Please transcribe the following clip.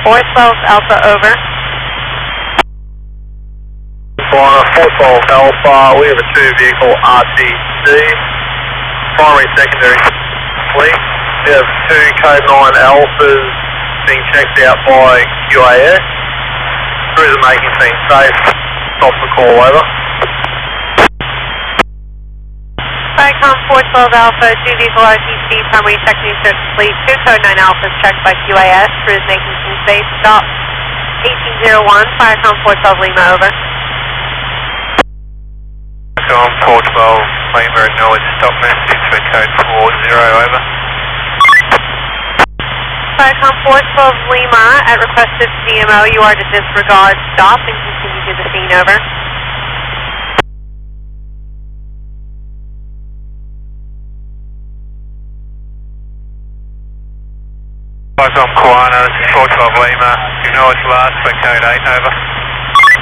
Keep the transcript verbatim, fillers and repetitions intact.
four twelve Alpha, over. Flyer four twelve Alpha, we have a two vehicle R T C, primary, secondary fleet. We have two code nine Alphas being checked out by Q A S. Cruiser making things safe, stop the call, over. Vicom four twelve Alpha, two vehicle R T C, primary, secondary search fleet, two code nine Alphas checked by Q A S, cruise making things safe, stop eighteen oh one, Vicom four twelve Lima, over. Vicom four twelve Lima, acknowledge stop message for code four zero, over. Vicom four twelve Lima, at requested C M O, you are to disregard stop and continue to the scene, over. Vicom Kiwana, this is four twelve Lima, acknowledge last for code eight, over.